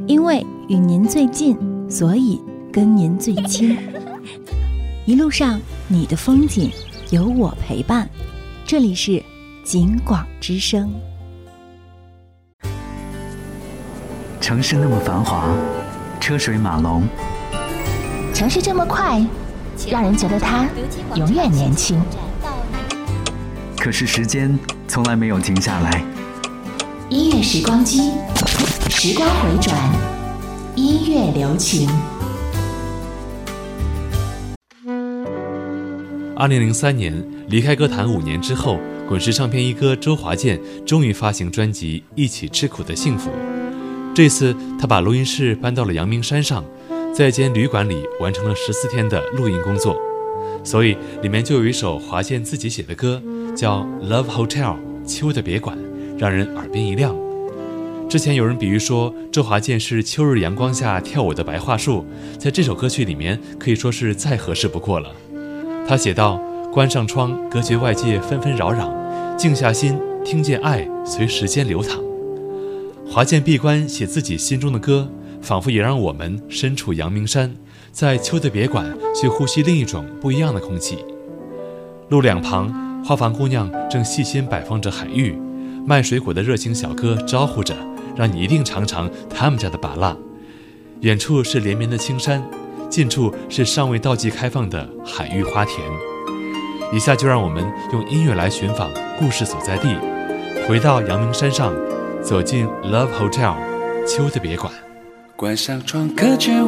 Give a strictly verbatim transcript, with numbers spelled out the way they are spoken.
因为与您最近，所以跟您最亲。一路上你的风景有我陪伴，这里是景广之声。 城市那么繁华，车水马龙， 城市这么快，让人觉得它永远年轻。 可是时间从来没有停下来。 音乐时光机，时光回转，音乐留情。 二零零三年，离开歌坛五年之后，滚石唱片一哥周华健终于发行专辑《一起吃苦的幸福》。这次他把录音室搬到了阳明山上，在一间旅馆里完成了十四天的录音工作，所以里面就有一首华健自己写的歌，叫 Love Hotel 秋的别馆，让人耳边一亮。之前有人比喻说周华健是秋日阳光下跳舞的白桦树，在这首歌曲里面可以说是再合适不过了。他写道：关上窗，隔绝外界纷纷扰扰，静下心，听见爱随时间流淌。华健闭关写自己心中的歌，仿佛也让我们身处阳明山，在秋的别馆去呼吸另一种不一样的空气。路两旁，花房姑娘正细心摆放着海芋，卖水果的热情小哥招呼着，让你一定尝尝他们家的芭乐。远处是连绵的青山，近处是尚未到季开放的海芋花田。以下就让我们用音乐来寻访故事所在地，回到阳明山上，走进 Love Hotel 秋的别馆。 关上窗，隔绝